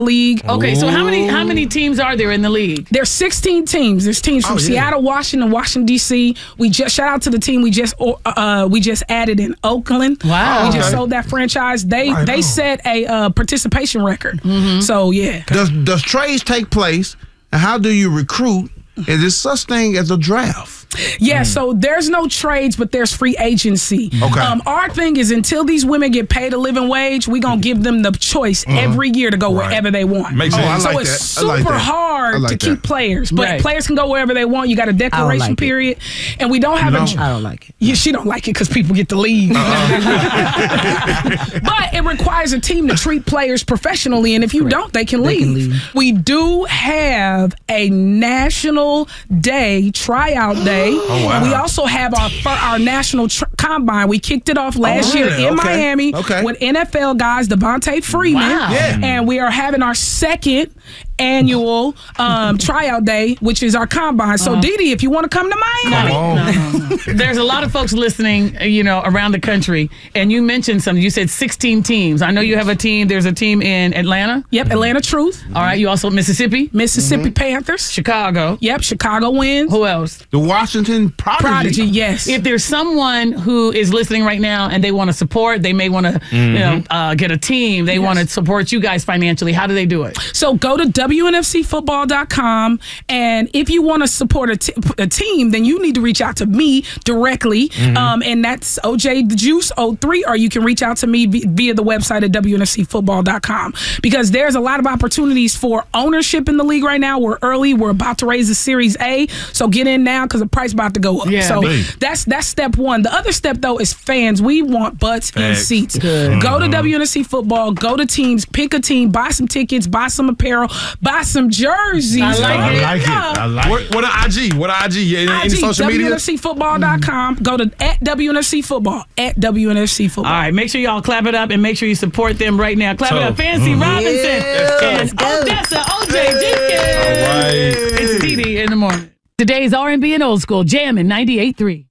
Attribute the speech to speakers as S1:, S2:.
S1: league.
S2: Okay, so how many teams are there in the league?
S1: There's 16 teams. There's teams from Seattle, Washington, D.C. We just shout out to the team we just added in Oakland.
S2: Wow,
S1: we just sold that franchise. They set a participation record. So yeah.
S3: Does trades take place, and how do you recruit? Is there such thing as a draft?
S1: Yeah, so there's no trades, but there's free agency.
S3: Okay.
S1: Our thing is until these women get paid a living wage, we're going to give them the choice every year to go wherever they want.
S3: Makes sense.
S1: So it's super hard to keep players, but players can go wherever they want. You got a declaration period, and we don't have
S4: I don't like it.
S1: Yeah, she don't like it because people get to leave. But it requires a team to treat players professionally, and if you don't, they can leave. We do have a National Day tryout day. And we also have our national combine. We kicked it off last year in Miami with NFL guys, Devontae Freeman.
S2: Wow.
S1: And we are having our second annual tryout day, which is our combine. So, Didi, if you want to come to Miami.
S2: No. There's a lot of folks listening, around the country, and you mentioned something. You said 16 teams. I know you have a team. There's a team in Atlanta.
S1: Yep, Atlanta Truth.
S2: All right, you also Mississippi
S1: Panthers.
S2: Chicago.
S1: Yep, Chicago wins.
S2: Who else?
S3: The Washington Prodigy.
S1: Yes.
S2: If there's someone who is listening right now and they want to support, they may want to get a team, they want to support you guys financially, how do they do it?
S1: So go to WNFCfootball.com, and if you want to support a team, then you need to reach out to me directly, and that's OJ the Juice 03, or you can reach out to me via the website at WNFCfootball.com, because there's a lot of opportunities for ownership in the league right now. We're early. We're about to raise the Series A, so get in now because the price is about to go up.
S2: Yeah,
S1: so that's step one. The other step, though, is fans. We want butts in seats. Go to WNFC Football, go to teams, pick a team, buy some tickets, buy some apparel, buy some jerseys.
S3: I like it. What an IG? What an IG? Any social media?
S1: WNFCfootball.com. Go to @WNFC Football. @WNFC Football.
S2: All right, make sure y'all clap it up and make sure you support them right now. Clap it up. Fancy Robinson and Odessa OJ Jenkins.
S3: All right.
S2: It's Didi in the morning. Today's R&B and Old School Jam in 98.3.